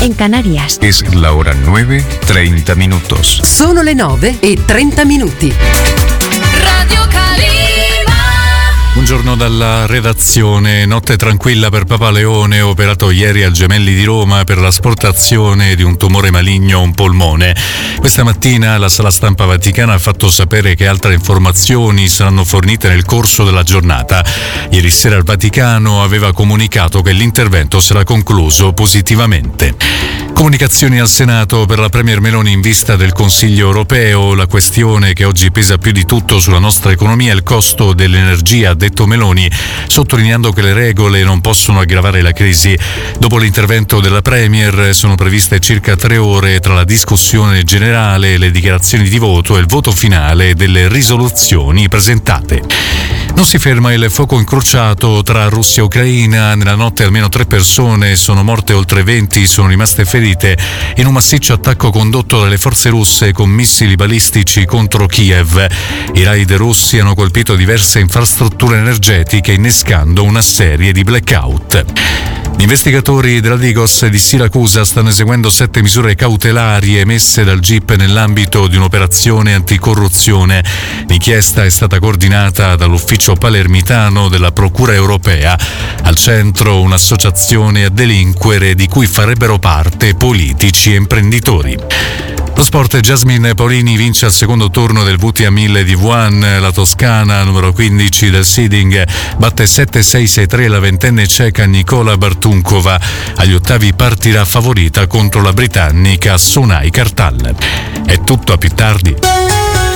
en Canarias. Es la hora 9:30 minutos. Sono le 9:30. Radio Calima. Buongiorno dalla redazione. Notte tranquilla per Papa Leone, operato ieri al Gemelli di Roma per l'asportazione di un tumore maligno a un polmone. Questa mattina la Sala Stampa Vaticana ha fatto sapere che altre informazioni saranno fornite nel corso della giornata. Ieri sera il Vaticano aveva comunicato che l'intervento sarà concluso positivamente. Comunicazioni al Senato per la Premier Meloni in vista del Consiglio europeo. La questione che oggi pesa più di tutto sulla nostra economia è il costo dell'energia, ha detto Meloni, sottolineando che le regole non possono aggravare la crisi. Dopo l'intervento della Premier sono previste circa 3 ore tra la discussione generale, le dichiarazioni di voto e il voto finale delle risoluzioni presentate. Non si ferma il fuoco incrociato tra Russia e Ucraina. Nella notte almeno 3 persone sono morte, oltre 20 sono rimaste ferite in un massiccio attacco condotto dalle forze russe con missili balistici contro Kiev. I raid russi hanno colpito diverse infrastrutture energetiche, innescando una serie di blackout. Gli investigatori della Digos di Siracusa stanno eseguendo 7 misure cautelari emesse dal GIP nell'ambito di un'operazione anticorruzione. L'inchiesta è stata coordinata dall'ufficio palermitano della Procura europea. Al centro un'associazione a delinquere di cui farebbero parte politici e imprenditori. Lo sport, Jasmine Paolini vince al secondo turno del WTA 1000 di Wuhan. La toscana, numero 15 del seeding, batte 7-6-6-3 la ventenne ceca Nicola Bartunkova. Agli ottavi partirà favorita contro la britannica Sunay Kartal. È tutto, a più tardi.